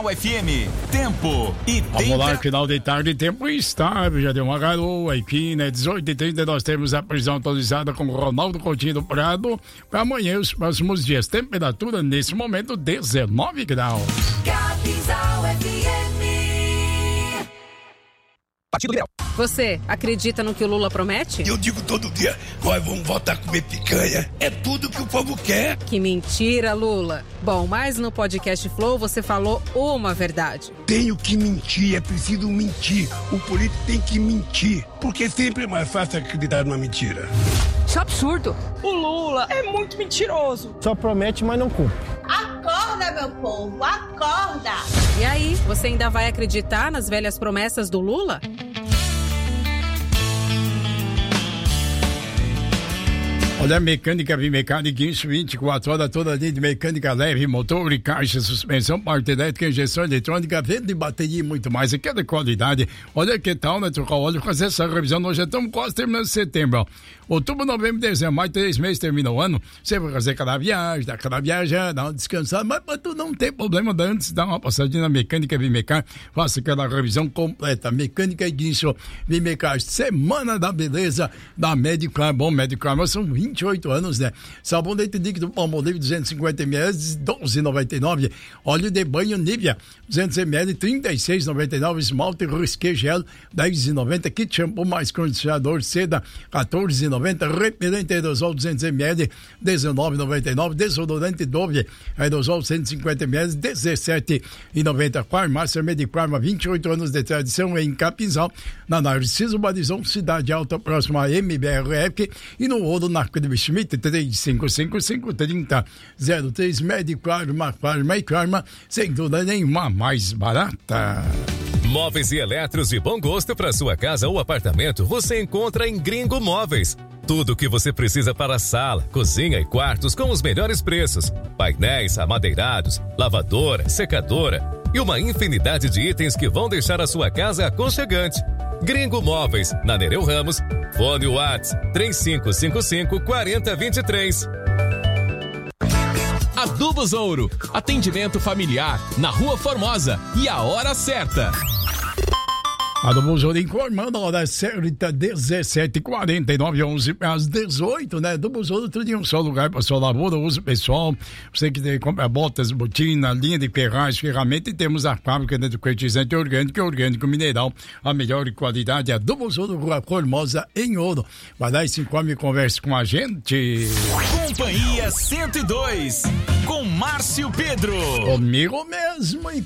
Capinzal FM, tempo e Vamos lá, final de tarde, tempo estável, já deu uma garoa aqui, né? 18h30 nós temos a prisão atualizada com o Ronaldo Coutinho do Prado para amanhã os próximos dias. Temperatura nesse momento 19 graus. Capinzal FM. Partido Liberal. Você acredita no que o Lula promete? Eu digo todo dia, nós vamos voltar a comer picanha. É tudo que o povo quer. Que mentira, Lula. Bom, mas no podcast Flow você falou uma verdade. Tenho que mentir, é preciso mentir. O político tem que mentir, porque sempre é mais fácil acreditar numa mentira. Isso é absurdo. O Lula é muito mentiroso. Só promete, mas não cumpre. Acorda, meu povo, acorda! E aí, você ainda vai acreditar nas velhas promessas do Lula? Olha, mecânica Vimecânica, Guincho, 24 horas, toda linha de mecânica leve, motor e caixa, suspensão, parte elétrica, injeção eletrônica, venda de bateria e muito mais. Aquela qualidade. Olha que tal, né? Trocar óleo, fazer essa revisão. Nós já estamos quase terminando setembro, ó. Outubro, novembro, dezembro, mais 3 meses termina o ano. Você vai fazer aquela viagem, dá aquela viagem, dá uma descansada, mas tu não tem problema, antes dá uma passadinha na mecânica Vimecânica, faça aquela revisão completa. Mecânica e Guincho, Vimecânica, Semana da Beleza da Mediclar. Bom, Mediclar, nós são 28 anos, né? Sabonete líquido Palmolive 250 ml, 12,99. Óleo de banho Nivea 200 ml, 36,99. Esmalte Risqué Gel 10,90. Kit shampoo mais condicionador Seda 14,90. Repelente aerosol 200 ml, 19,99. Desodorante Dove aerosol 150 ml, 17,90. Farmácia Medifarma, 28 anos de tradição em Capinzal, na Narciso Barizão, Cidade Alta, próxima a MBRF, e no Ouro na Schmidt, 3555-3003. Medifarma, Farma e Karma, sem dúvida nenhuma, mais barata. Móveis e eletros de bom gosto para sua casa ou apartamento você encontra em Gringo Móveis. Tudo o que você precisa para sala, cozinha e quartos com os melhores preços. Painéis amadeirados, lavadora, secadora e uma infinidade de itens que vão deixar a sua casa aconchegante. Gringo Móveis, na Nereu Ramos, fone WhatsApp 3555-4023. Adubos Ouro, atendimento familiar, na Rua Formosa e a hora certa. Adubos Ouro informando a hora certa, 17h49, 11 às 18, né? Adubos Ouro, tudo em um só lugar para sua lavoura, uso pessoal. Você que compra botas, botina, linha de ferragens, ferramenta, e temos a fábrica de fertilizante orgânico e orgânico mineral, a melhor qualidade. Adubos Ouro, Rua Formosa, em Ouro. Vai lá e se informe e converse com a gente. Companhia 102, com Márcio Pedro. Comigo mesmo e